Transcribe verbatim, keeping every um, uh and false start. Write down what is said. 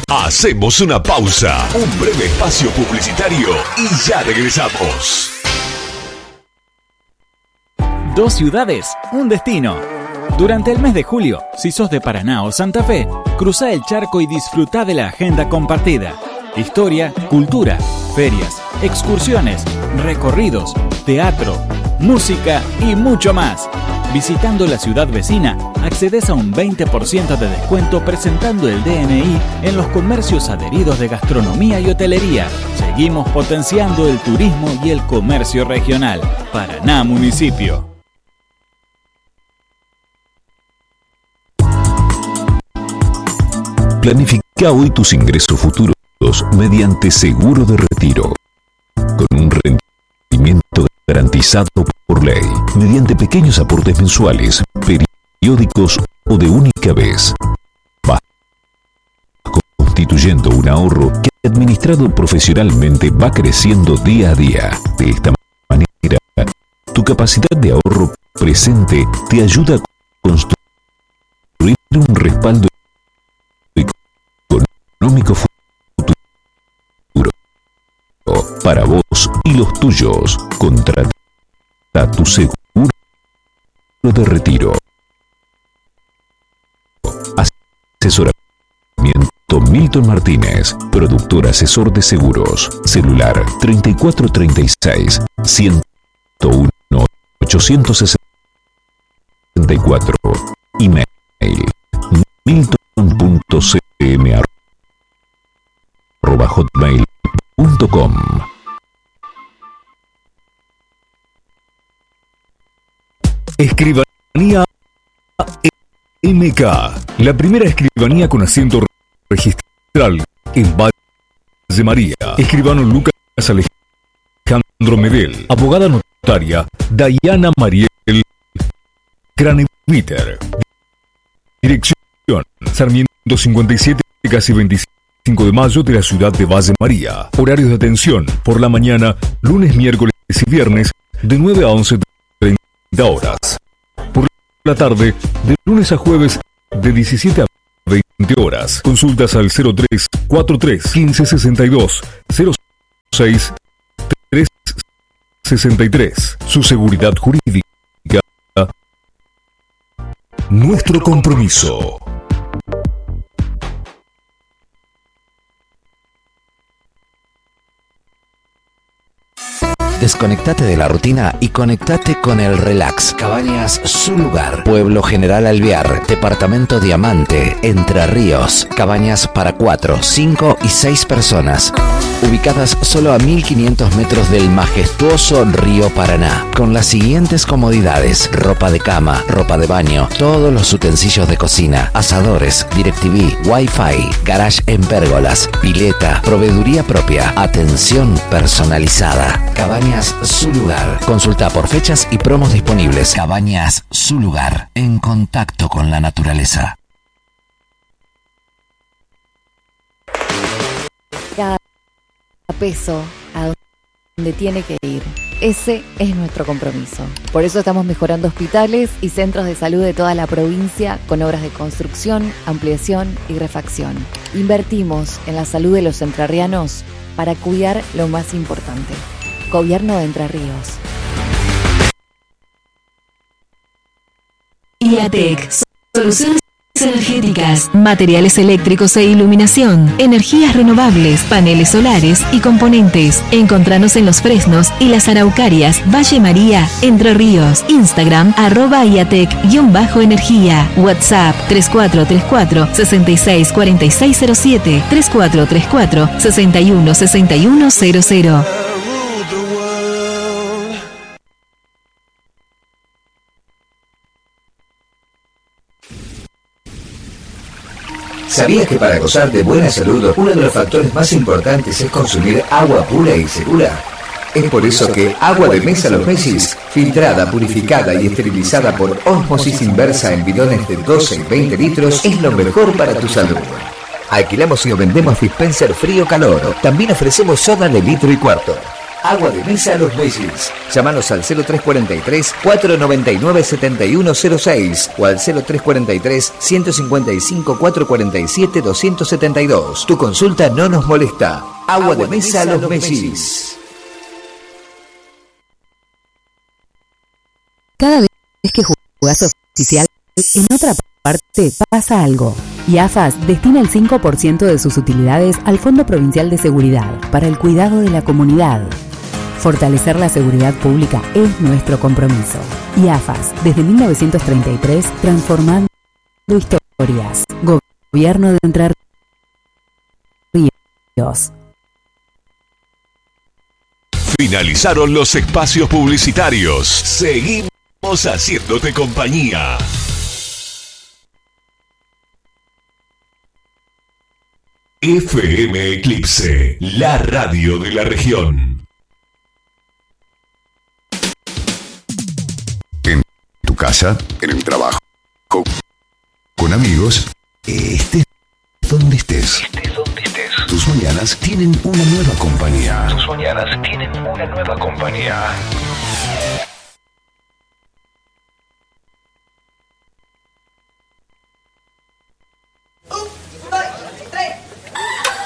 Hacemos una pausa, un breve espacio publicitario y ya regresamos. Dos ciudades, un destino. Durante el mes de julio, si sos de Paraná o Santa Fe, cruzá el charco y disfrutá de la agenda compartida. Historia, cultura, ferias, excursiones, recorridos, teatro, música y mucho más. Visitando la ciudad vecina, accedes a un veinte por ciento de descuento presentando el D N I en los comercios adheridos de gastronomía y hotelería. Seguimos potenciando el turismo y el comercio regional. Paraná Municipio. Planifica hoy tus ingresos futuros mediante seguro de retiro, con un rendimiento garantizado por ley, mediante pequeños aportes mensuales, periódicos o de única vez. Va constituyendo un ahorro que, administrado profesionalmente, va creciendo día a día. De esta manera, tu capacidad de ahorro presente te ayuda a construir un respaldo económico futuro para vos y los tuyos. Contrata tu seguro de retiro. Asesoramiento Milton Martínez, productor asesor de seguros. Celular treinta y cuatro treinta y seis, ciento uno, ochocientos sesenta y cuatro. Email milton punto c m arroba hotmail punto com. Escribanía M K, la primera escribanía con asiento registral en Valle María. Escribano Lucas Alejandro Medel. Abogada notaria Dayana Mariel Craneviter. Dirección Sarmiento cincuenta y siete, casi veinticinco de mayo, de la ciudad de Valle María. Horarios de atención: por la mañana, lunes, miércoles y viernes, de nueve a once treinta horas. Por la tarde, de lunes a jueves, de diecisiete a veinte horas. Consultas al cero tres cuarenta y tres quince sesenta y dos, cero seis tres sesenta y tres. Su seguridad jurídica, nuestro compromiso. Desconectate de la rutina y conectate con el relax. Cabañas Su Lugar, Pueblo General Alvear, Departamento Diamante, Entre Ríos. Cabañas para cuatro, cinco y seis personas. Ubicadas solo a mil quinientos metros del majestuoso río Paraná. Con las siguientes comodidades: ropa de cama, ropa de baño, todos los utensilios de cocina, asadores, DirecTV, Wi-Fi, garage en pérgolas, pileta, proveeduría propia, atención personalizada. Cabañas Su Lugar. Consulta por fechas y promos disponibles. Cabañas Su Lugar, en contacto con la naturaleza. Cada peso a donde tiene que ir. Ese es nuestro compromiso. Por eso estamos mejorando hospitales y centros de salud de toda la provincia con obras de construcción, ampliación y refacción. Invertimos en la salud de los entrerrianos para cuidar lo más importante. Gobierno de Entre Ríos. IATEC, soluciones energéticas, materiales eléctricos e iluminación, energías renovables, paneles solares y componentes. Encontranos en Los Fresnos y Las Araucarias, Valle María, Entre Ríos. Instagram, arroba IATEC-energía. WhatsApp, tres cuatro tres cuatro, seis seis cuatro seis cero siete, tres cuatro tres cuatro, seis uno seis uno cero cero. ¿Sabías que para gozar de buena salud, uno de los factores más importantes es consumir agua pura y segura? Es por eso que Agua de Mesa Los Messis, filtrada, purificada y esterilizada por ósmosis inversa en bidones de doce y veinte litros, es lo mejor para tu salud. Alquilamos y vendemos dispenser frío-calor. También ofrecemos soda de litro y cuarto. Agua de Mesa Los Messis. Llámanos al cero tres cuatro tres, cuatro nueve nueve, siete uno cero seis o al cero tres cuatro tres, uno cinco cinco, cuatro cuatro siete, dos siete dos. Tu consulta no nos molesta. Agua, Agua de Mesa Los, los Messis. Cada vez que jugás oficial, en otra parte pasa algo. Y A F A S destina el cinco por ciento de sus utilidades al Fondo Provincial de Seguridad para el cuidado de la comunidad. Fortalecer la seguridad pública es nuestro compromiso. Y A F A S, desde mil novecientos treinta y tres, transformando historias. Gobierno de Entre Ríos. Finalizaron los espacios publicitarios. Seguimos haciéndote compañía. F M Eclipse, la radio de la región. En tu casa, en el trabajo, con amigos, estés donde estés. Estés donde estés. Tus mañanas tienen una nueva compañía. Tus mañanas tienen una nueva compañía.